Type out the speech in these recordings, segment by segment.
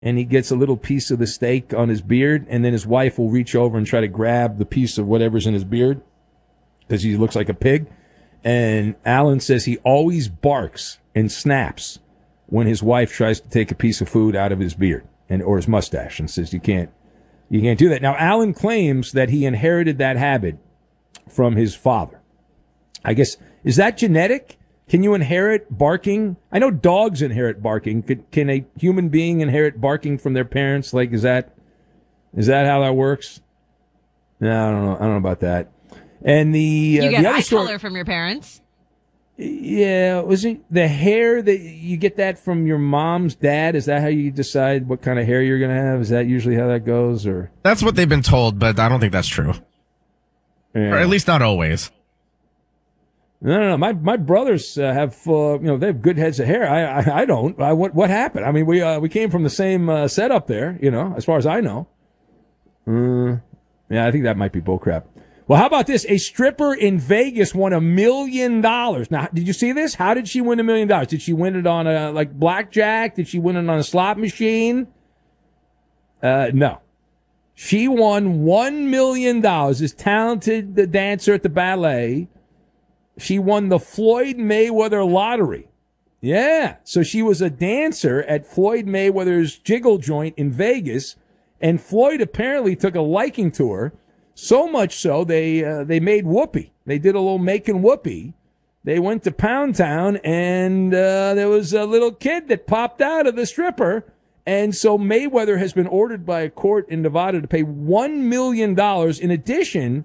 and he gets a little piece of the steak on his beard, and then his wife will reach over and try to grab the piece of whatever's in his beard because he looks like a pig. And Alan says he always barks and snaps when his wife tries to take a piece of food out of his beard or his mustache, and says you can't do that. Now, Alan claims that he inherited that habit from his father. I guess, is that genetic? Can you inherit barking? I know dogs inherit barking. Can a human being inherit barking from their parents? Like, is that how that works? No, I don't know about that. And you get the other eye story, color from your parents. Yeah, was it the hair that you get that from your mom's dad? Is that how you decide what kind of hair you're going to have? Is that usually how that goes, or? That's what they've been told, but I don't think that's true. Yeah. Or at least not always. No. My brothers have they have good heads of hair. I don't. What happened? I mean, we came from the same setup there. As far as I know. Yeah, I think that might be bullcrap. Well, how about this? A stripper in Vegas won $1 million. Now, did you see this? How did she win $1 million? Did she win it on a blackjack? Did she win it on a slot machine? No. She won $1 million. This talented dancer at the ballet. She won the Floyd Mayweather lottery. Yeah. So she was a dancer at Floyd Mayweather's Jiggle Joint in Vegas, and Floyd apparently took a liking to her. So much so, they made Whoopi. They did a little making Whoopi. They went to Pound Town, and there was a little kid that popped out of the stripper. And so Mayweather has been ordered by a court in Nevada to pay $1 million. In addition,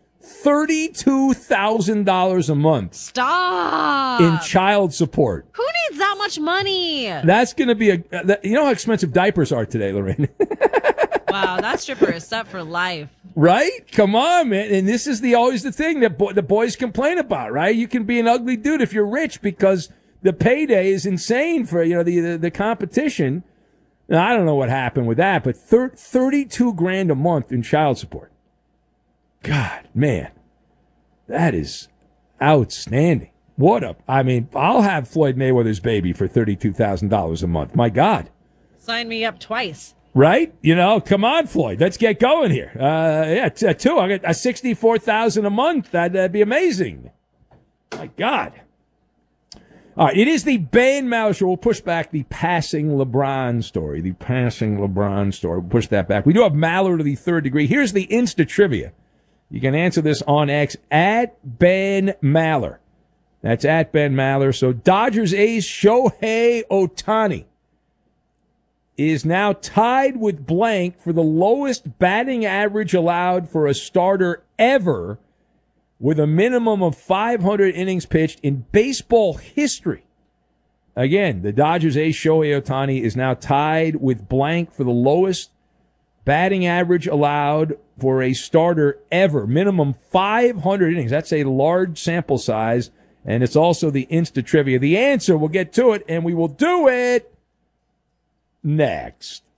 $32,000 a month. Stop. In child support. Who needs that much money? That's going to be you know how expensive diapers are today, Lorraine? Wow, that stripper is set for life. Right? Come on, man. And this is always the thing that the boys complain about, right? You can be an ugly dude if you're rich because the payday is insane for, the competition. Now, I don't know what happened with that, but $32,000 a month in child support. God, man, that is outstanding. I'll have Floyd Mayweather's baby for $32,000 a month. My God. Sign me up twice. Right? Come on, Floyd. Let's get going here. Two. I got $64,000 a month. That'd be amazing. My God. All right, it is the Ben Maller Show. We'll push back the passing LeBron story. We'll push that back. We do have Maller to the third degree. Here's the Insta trivia. You can answer this on X at Ben Maller. That's at Ben Maller. So Dodgers ace Shohei Ohtani is now tied with blank for the lowest batting average allowed for a starter ever, with a minimum of 500 innings pitched in baseball history. Again, the Dodgers ace Shohei Ohtani is now tied with blank for the lowest batting average allowed for a starter ever. Minimum 500 innings. That's a large sample size, and it's also the Insta trivia. The answer, we'll get to it, and we will do it next.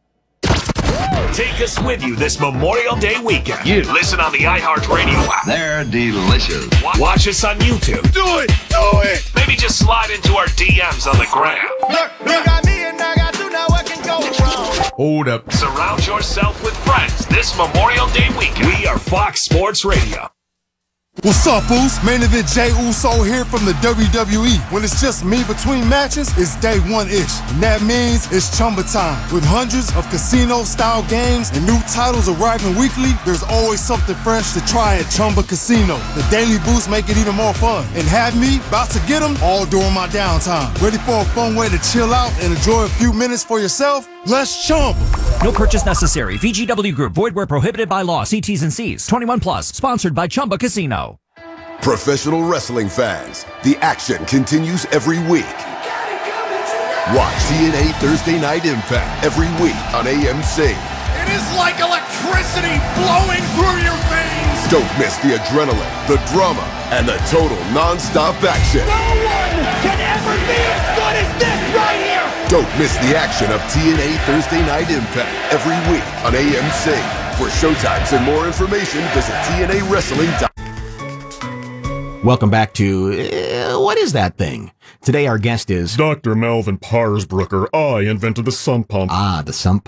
Take us with you this Memorial Day weekend. You listen on the iHeartRadio app. They're delicious. Watch us on YouTube. Do it. Maybe just slide into our DMs on the gram. Look, got me and I got you. Now what can go wrong? Hold up. Surround yourself with friends this Memorial Day weekend. We are Fox Sports Radio. What's up, Boost? Main event Jey Uso here from the WWE. When it's just me between matches, it's day one-ish. And that means it's Chumba time. With hundreds of casino-style games and new titles arriving weekly, there's always something fresh to try at Chumba Casino. The Daily Boost make it even more fun. And have me about to get them all during my downtime. Ready for a fun way to chill out and enjoy a few minutes for yourself? Let's Chumba. No purchase necessary. VGW Group. Void where prohibited by law. See T's and C's. 21 plus. Sponsored by Chumba Casino. Professional wrestling fans, the action continues every week. Watch TNA Thursday Night Impact every week on AMC. It is like electricity flowing through your veins. Don't miss the adrenaline, the drama, and the total non-stop action. No one can ever be as good as this right here. Don't miss the action of TNA Thursday Night Impact every week on AMC. For showtimes and more information, visit TNAWrestling.com. Welcome back to What Is That Thing? Today our guest is Dr. Melvin Parsbrucker. I invented the sump pump. the sump